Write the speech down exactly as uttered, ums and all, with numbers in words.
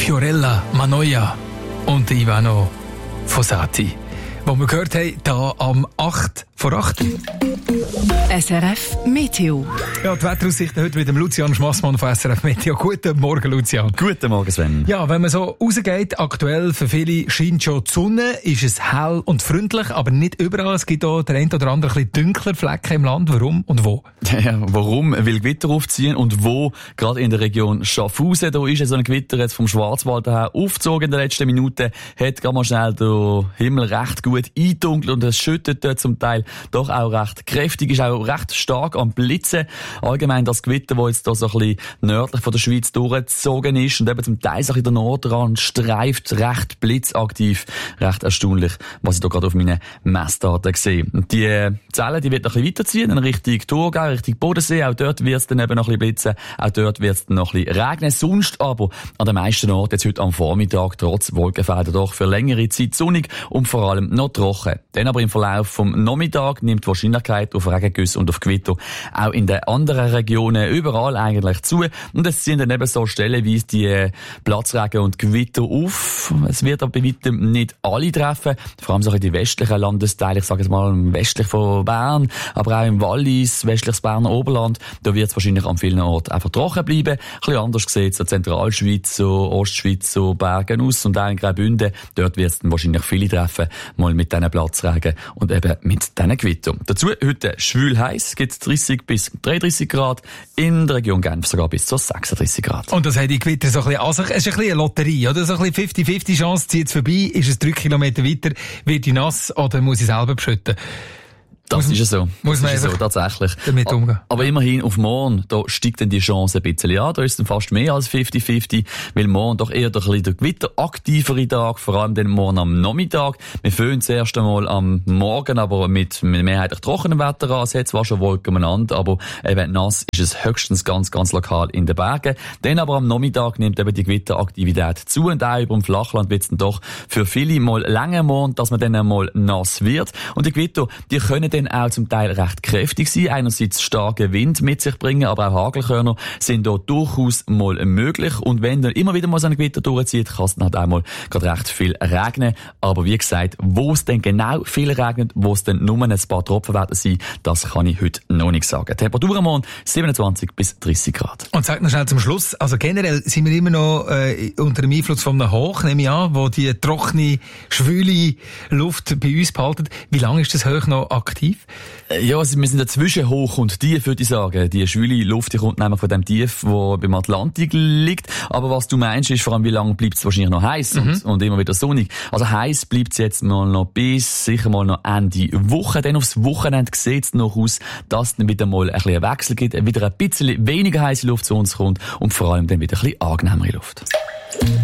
Fiorella Manoia und Ivano Fossati, wo wir gehört haben, hier am acht vor acht. S R F Meteo. Ja, die Wetteraussichten heute mit dem Lucian Schmassmann von S R F Meteo. Guten Morgen, Lucian. Guten Morgen, Sven. Ja, wenn man so rausgeht, aktuell für viele scheint schon die Sonne, ist es hell und freundlich, aber nicht überall. Es gibt auch der ein oder andere ein bisschen dunkler Flecken im Land. Warum und wo? Ja, warum? Weil Gewitter aufziehen und wo? Gerade in der Region Schaffhausen, da ist so ein Gewitter jetzt vom Schwarzwald her aufgezogen in den letzten Minuten, hat gerade mal schnell den Himmel recht gut eingedunkelt und es schüttet dort zum Teil doch auch recht kräftig, ist auch recht stark am Blitzen. Allgemein das Gewitter, das jetzt da so ein bisschen nördlich von der Schweiz durchgezogen ist und eben zum Teil so in der Nordrand streift, recht blitzaktiv. Recht erstaunlich, was ich da gerade auf meinen Messdaten sehe. Und die Zellen, die wird noch ein bisschen weiterziehen, in Richtung Thurgau, Richtung Bodensee. Auch dort wird es dann eben noch ein bisschen blitzen. Auch dort wird es dann noch ein bisschen regnen. Sonst aber an den meisten Orten jetzt heute am Vormittag trotz Wolkenfelder doch für längere Zeit sonnig und vor allem noch trocken. Dann aber im Verlauf vom Nachmittag nimmt die Wahrscheinlichkeit auf Regengüsse und auf Gewitter auch in den anderen Regionen überall eigentlich zu. Und es sind dann eben so stellenweise die Platzregen und Gewitter auf. Es wird aber bei weitem nicht alle treffen. Vor allem so in die westlichen Landesteile, ich sage jetzt mal westlich von Bern, aber auch im Wallis, westliches Berner Oberland. Da wird es wahrscheinlich an vielen Orten einfach trocken bleiben. Ein bisschen anders gesehen, so Zentralschweiz, so Ostschweiz, so Bergen aus und auch in Graubünden. Dort wird es dann wahrscheinlich viele treffen, mal mit diesen Platzregen und eben mit diesen Gewitter. Dazu heute schwül heiß, gibt dreißig bis dreiunddreißig Grad, in der Region Genf sogar bis zu sechsunddreißig Grad. Und das haben die Gewitter so ein bisschen an sich. Es ist ein bisschen eine Lotterie, oder? So ein bisschen fifty fifty Chance, zieht es vorbei, ist es drei Kilometer weiter, wird ich nass oder muss ich selber beschütten? Das muss, ist es so. Muss man das ist so, tatsächlich. Damit umgehen. Aber immerhin auf morgen, da steigt dann die Chance ein bisschen an. Da ist es dann fast mehr als fifty fifty, weil morgen doch eher ein bisschen der gewitteraktivere Tag, vor allem dann morgen am Nachmittag. Wir föhnen zuerst einmal am Morgen, aber mit, mit mehrheitlich trockenem Wetter an. Es hat zwar schon Wolken umeinander, aber eben nass ist es höchstens ganz, ganz lokal in den Bergen. Dann aber am Nachmittag nimmt eben die Gewitteraktivität zu und auch über dem Flachland wird es dann doch für viele mal länger morgen, dass man dann einmal nass wird. Und die Gewitter, die können dann auch zum Teil recht kräftig sein. Einerseits starke Wind mit sich bringen, aber auch Hagelkörner sind da durchaus mal möglich. Und wenn dann immer wieder mal so ein Gewitter durchzieht, kann es dann halt auch mal gerade recht viel regnen. Aber wie gesagt, wo es denn genau viel regnet, wo es dann nur ein paar Tropfen werden sein, das kann ich heute noch nicht sagen. Temperatur am Morgen siebenundzwanzig bis dreißig Grad. Und sag noch schnell zum Schluss, also generell sind wir immer noch äh, unter dem Einfluss von einem Hoch, nehme ich an, wo die trockene, schwüle Luft bei uns behalten. Wie lange ist das Hoch noch aktiv? Ja, also wir sind dazwischen hoch und tief, würde ich sagen. Die schwüle Luft, die kommt nämlich von dem Tief, wo beim Atlantik liegt. Aber was du meinst, ist vor allem, wie lange bleibt es wahrscheinlich noch heiß mhm. und, und immer wieder sonnig. Also heiß bleibt es jetzt mal noch bis sicher mal noch Ende Woche. Dann aufs Wochenende sieht es noch aus, dass es dann wieder mal ein bisschen einen Wechsel gibt, wieder ein bisschen weniger heiße Luft zu uns kommt und vor allem dann wieder ein bisschen angenehmere Luft.